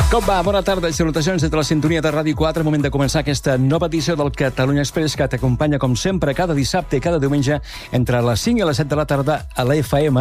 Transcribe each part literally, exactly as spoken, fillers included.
Com va? Bona tarda i salutacions des de la sintonia de Ràdio quatre. Moment de començar aquesta nova edició del Catalunya Express, que t'acompanya, com sempre, cada dissabte i cada diumenge entre les cinc i les set de la tarda a l'F M,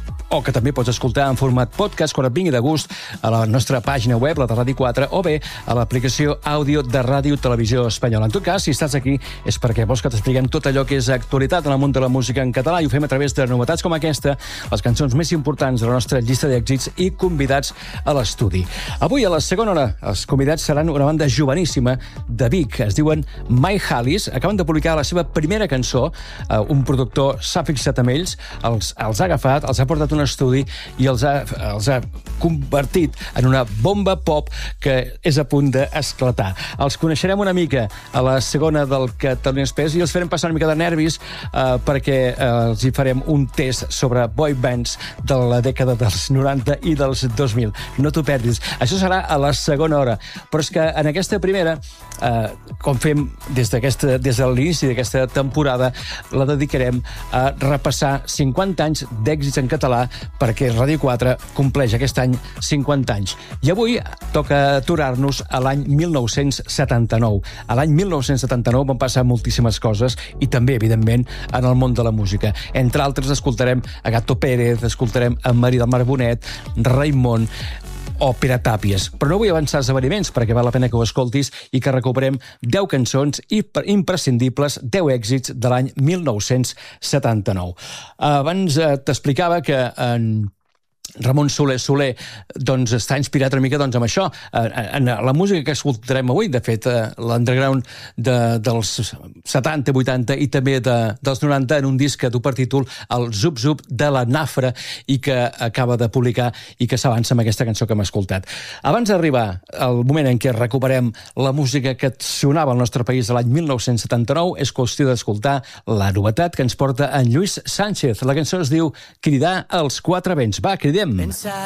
o que també pots escoltar en format podcast quan et vingui de gust a la nostra pàgina web, la de Ràdio quatre, o bé a l'aplicació àudio de Ràdio Televisió Espanyola. En tot cas, si estàs aquí és perquè vols que t'expliquem tot allò que és actualitat en el món de la música en català, i ho fem a través de novetats com aquesta, les cançons més importants de la nostra llista d'èxits i convidats a l'estudi. Avui, a la segona hora, els convidats seran una banda joveníssima de Vic. Es diuen My Hallis. Acaben de publicar la seva primera cançó. Uh, un productor s'ha fixat amb ells, els, els ha agafat, els ha portat un estudi i els ha, els ha convertit en una bomba pop que és a punt d'esclatar. Els coneixerem una mica a la segona del Catalunya Express i els farem passar una mica de nervis uh, perquè uh, els hi farem un test sobre boy bands de la dècada dels noranta i dels dos mil. No t'ho perdis. Això serà a la segona hora. Però és que en aquesta primera, eh, com fem des d'aquesta, des de l'inici d'aquesta temporada, la dedicarem a repassar cinquanta anys d'èxits en català, perquè Ràdio quatre compleix aquest any cinquanta anys. I avui toca aturar-nos a l'any mil nou-cents setanta-nou. A l'any mil nou-cents setanta-nou van passar moltíssimes coses, i també, evidentment, en el món de la música. Entre altres, escoltarem a Gato Pérez, escoltarem a Maria del Mar Bonet, Raimon o Pere Tàpies. Però no vull avançar esdeveniments, perquè val la pena que ho escoltis i que recuperem deu cançons imprescindibles, deu èxits de l'any mil nou-cents setanta-nou. Abans eh, t'explicava que en Ramon Soler Soler doncs, està inspirat una mica doncs, amb això, en la música que escoltarem avui. De fet, l'underground de, dels setanta, vuitanta i també de, dels noranta, en un disc que du per títol el Zup Zup de la Nafra, i que acaba de publicar i que s'avança amb aquesta cançó que hem escoltat. Abans d'arribar al moment en què recuperem la música que sonava al nostre país l'any mil nou-cents setanta-nou, és qüestió d'escoltar la novetat que ens porta en Lluís Sánchez. La cançó es diu Cridar als quatre vents. Va, cridem! Pensar